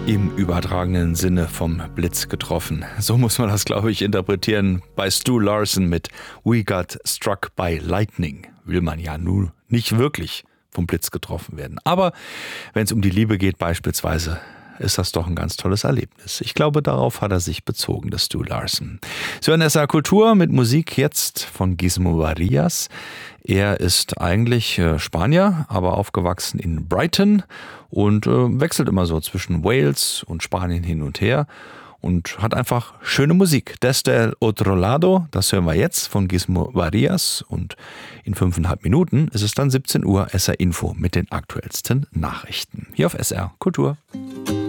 im übertragenen Sinne vom Blitz getroffen. So muss man das, glaube ich, interpretieren. Bei Stu Larson mit We Got Struck by Lightning will man ja nun nicht wirklich vom Blitz getroffen werden. Aber wenn es um die Liebe geht beispielsweise, ist das doch ein ganz tolles Erlebnis. Ich glaube, darauf hat er sich bezogen, das Stu Larson. So in SR Kultur mit Musik jetzt von Gizmo Varias. Er ist eigentlich Spanier, aber aufgewachsen in Brighton und wechselt immer so zwischen Wales und Spanien hin und her und hat einfach schöne Musik. Desde el otro lado, das hören wir jetzt von Gizmo Varias und in 5,5 Minuten ist es dann 17 Uhr SR Info mit den aktuellsten Nachrichten. Hier auf SR Kultur.